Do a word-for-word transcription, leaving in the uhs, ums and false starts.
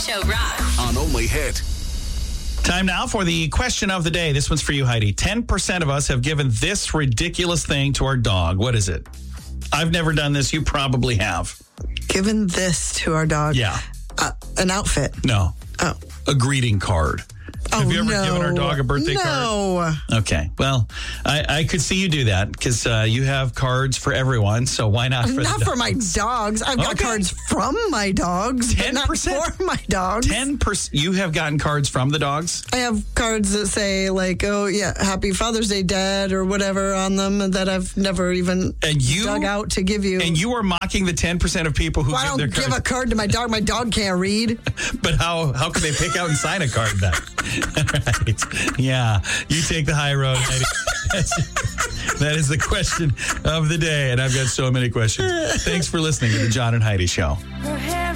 Show rocks. On Only Hit. Time now for the question of the day. This one's for you, Heidi. ten percent of us have given this ridiculous thing to our dog. What is it? I've never done this. You probably have. Given this to our dog? Yeah. Uh, an outfit? No. Oh. A greeting card. Oh, Have you ever no. given our dog a birthday no. card? No. Okay. Well, I, I could see you do that because uh, you have cards for everyone. So why not for Not the for my dogs. I've got Okay. cards from my dogs, ten percent but not for my dogs. ten percent. You have gotten cards from the dogs? I have cards that say, like, oh, yeah, Happy Father's Day, Dad, or whatever on them that I've never even And you dug out to give you. And you are mocking the ten percent of people who Well, I give don't their give cards. a card to my dog. My dog can't read. But how how can they pick out and sign a card then? Right. Yeah. You take the high road, Heidi. That's- That is the question of the day. And I've got so many questions. Thanks for listening to the John and Heidi Show.